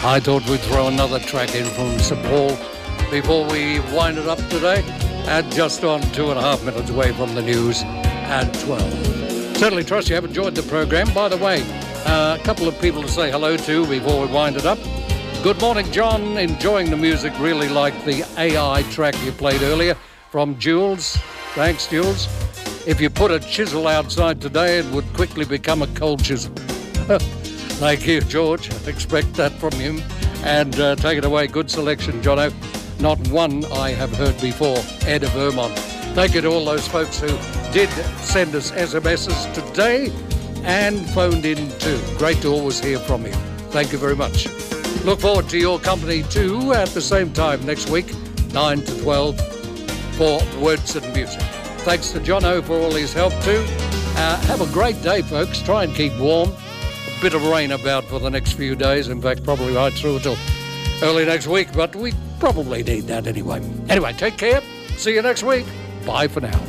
I thought we'd throw another track in from St. Paul before we wind it up today, at just on 2.5 minutes away from the news at 12. Certainly trust you have enjoyed the program. By the way, a couple of people to say hello to before we wind it up. Good morning, John. Enjoying the music. Really like the AI track you played earlier from Jules. Thanks, Jules. If you put a chisel outside today, it would quickly become a cold chisel. Thank you, George. I expect that from him. And take it away. Good selection, Jono. Not one I have heard before. Ed of Vermont. Thank you to all those folks who did send us SMSs today and phoned in too. Great to always hear from you. Thank you very much. Look forward to your company too at the same time next week, 9 to 12, for Words and Music. Thanks to Jono for all his help too. Have a great day, folks. Try and keep warm. A bit of rain about for the next few days. In fact, probably right through till early next week, but we probably need that anyway. Anyway, take care. See you next week. Bye for now.